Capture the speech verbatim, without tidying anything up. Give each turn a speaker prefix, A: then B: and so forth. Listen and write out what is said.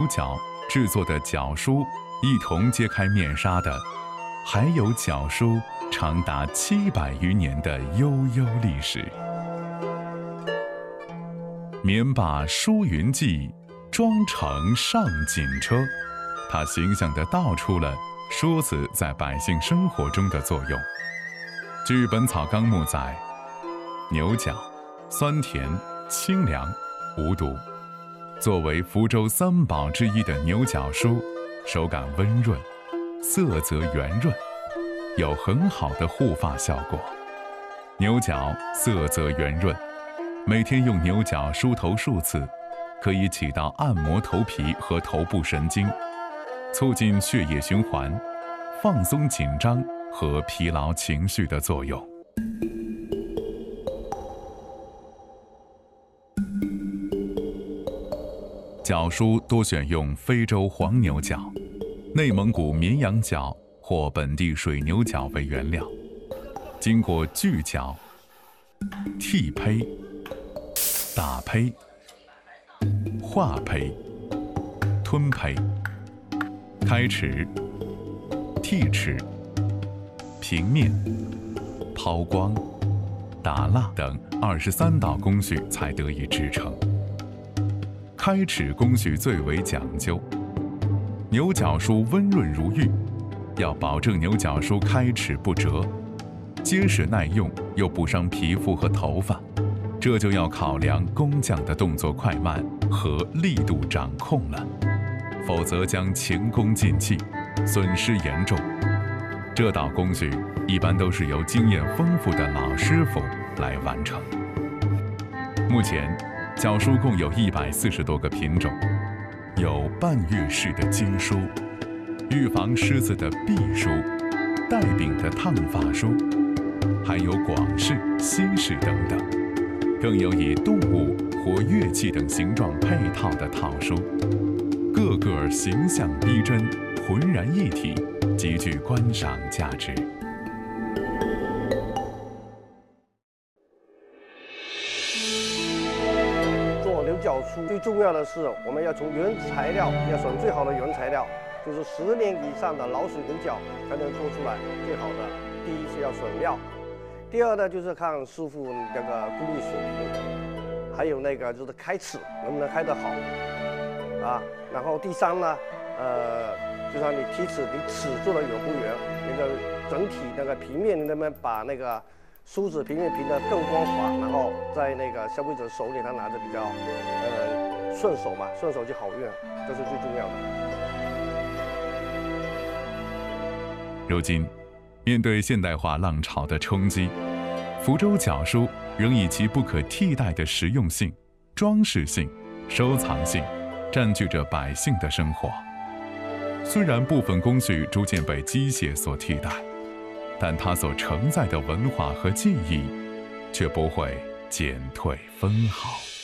A: 角制作的角书一同揭开面纱的，还有角书长达七百余年的悠悠历史。棉把书云记，装成上锦车，它形象地道出了梳子在百姓生活中的作用。据《本草纲目》载，牛角酸甜、清凉、无毒。作为福州三宝之一的牛角梳，手感温润，色泽圆润，有很好的护发效果。牛角色泽圆润，每天用牛角梳头数次，可以起到按摩头皮和头部神经，促进血液循环，放松紧张和疲劳情绪的作用。角梳多选用非洲黄牛角、内蒙古绵羊角或本地水牛角为原料，经过锯角、剃胚、打胚、化胚、吞胚、开齿、剔齿、平面、抛光、打蜡等二十三道工序才得以制成。开齿工序最为讲究，牛角梳温润如玉，要保证牛角梳开齿不折，结实耐用又不伤皮肤和头发，这就要考量工匠的动作快慢和力度掌控了，否则将前功尽弃，损失严重。这道工序一般都是由经验丰富的老师傅来完成。目前角梳共有一百四十多个品种，有半月式的经梳、预防虱子的篦梳、带柄的烫发梳，还有广式、西式等等，更有以动物或乐器等形状配套的套梳，个个形象逼真，浑然一体，极具观赏价值。
B: 牛角梳最重要的是，我们要从原材料要选最好的原材料，就是十年以上的老水牛角才能做出来最好的。第一是要选料，第二呢就是看师傅那个工艺水平，还有那个就是开齿能不能开得好啊。然后第三呢，呃，就像你剔齿，你齿做的圆不圆，那个整体那个平面你能不能把那个梳子平面平得更光滑，然后在那个消费者手里他拿着比较呃顺手嘛，顺手就好用，这是最重要的。
A: 如今，面对现代化浪潮的冲击，福州角梳仍以其不可替代的实用性、装饰性、收藏性，占据着百姓的生活。虽然部分工序逐渐被机械所替代，但它所承载的文化和记忆，却不会减退分毫。